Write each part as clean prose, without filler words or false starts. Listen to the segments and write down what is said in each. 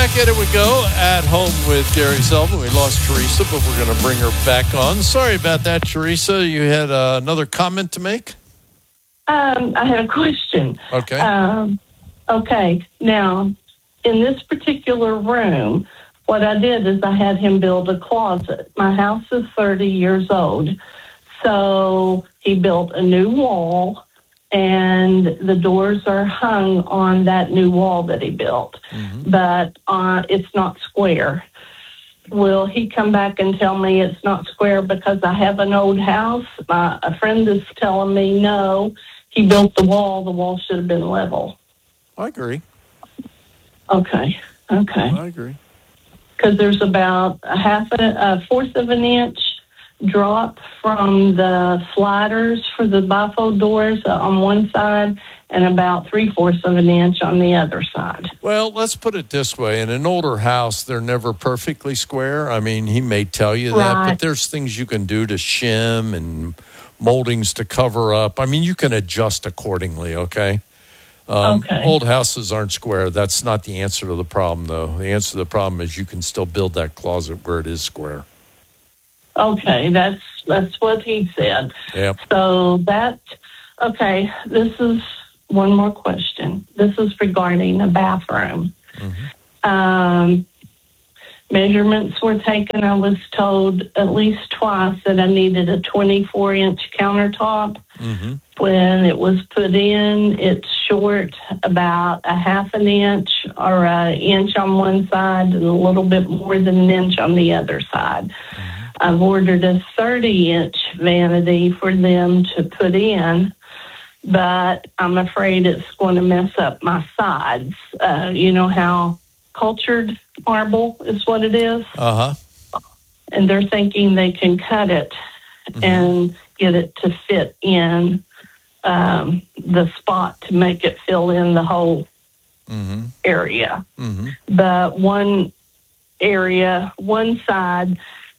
back at it we go. At home with Gary Sullivan. We lost Teresa, but we're going to bring her back on. Sorry about that, Teresa. You had another comment to make? I had a question. Okay. Okay. Now, in this particular room, what I did is I had him build a closet. My house is 30 years old. So he built a new wall, and the doors are hung on that new wall that he built. Mm-hmm. But it's not square. Will he come back and tell me it's not square because I have an old house? A friend is telling me, no, he built the wall should have been level. I agree. Okay. I agree. Because there's about a fourth of an inch drop from the sliders for the bifold doors on one side and about 3/4 of an inch on the other side. Well, let's put it this way. In an older house, they're never perfectly square. I mean, he may tell you that, but there's things you can do to shim and moldings to cover up. I mean, you can adjust accordingly, okay? Okay. Old houses aren't square. That's not the answer to the problem, though. The answer to the problem is you can still build that closet where it is square. Okay, that's what he said. Yep. So okay, this is one more question. This is regarding a bathroom. Mm-hmm. Measurements were taken. I was told at least twice that I needed a 24-inch countertop. Mm-hmm. When it was put in, it's short about a half an inch or an inch on one side and a little bit more than an inch on the other side. Mm-hmm. I've ordered a 30-inch vanity for them to put in, but I'm afraid it's going to mess up my sides. You know how cultured marble is what it is? Uh-huh. And they're thinking they can cut it and get it to fit in the spot to make it fill in the whole area. Mm-hmm. But one side,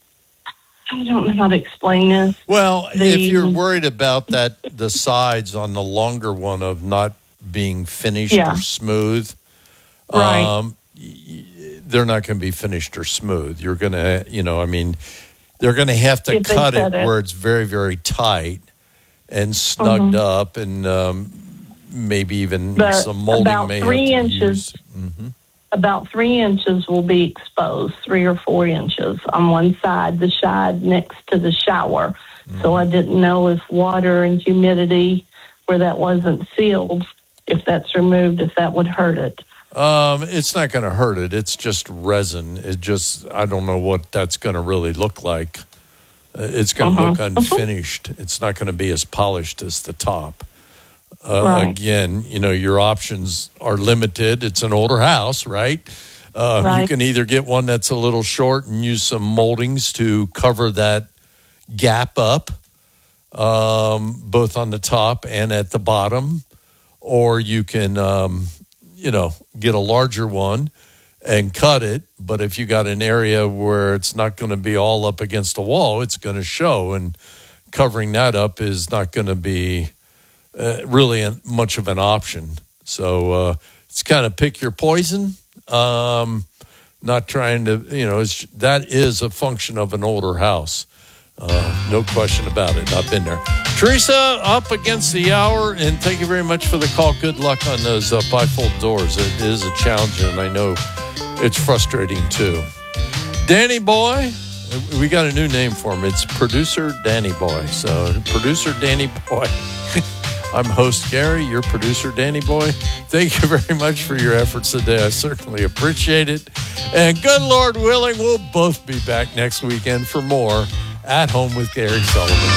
I don't know how to explain this. Well, if you're worried about that, the sides on the longer one of not being finished or smooth, right. They're not going to be finished or smooth. You're going to, they're going to have to cut it where it's very, very tight and snugged up, and maybe even some molding about may 3 have to inches. use. About 3 inches will be exposed, 3 or 4 inches on one side, the side next to the shower. Mm-hmm. So I didn't know if water and humidity, where that wasn't sealed, if that's removed, if that would hurt it. It's not going to hurt it. It's just resin. I don't know what that's going to really look like. It's going to look unfinished. It's not going to be as polished as the top. Right. Again, your options are limited. It's an older house, right? Right? You can either get one that's a little short and use some moldings to cover that gap up, both on the top and at the bottom, or you can, get a larger one and cut it. But if you got an area where it's not going to be all up against the wall, it's going to show, and covering that up is not going to be really much of an option. So it's kind of pick your poison. Not trying to, that is a function of an older house. No question about it. I've been there. Teresa, up against the hour, and thank you very much for the call. Good luck on those bifold doors. It is a challenge, and I know it's frustrating too. Danny Boy, we got a new name for him. It's Producer Danny Boy. So, Producer Danny Boy. I'm host Gary, your producer Danny Boy. Thank you very much for your efforts today. I certainly appreciate it. And good Lord willing, we'll both be back next weekend for more At Home with Gary Sullivan.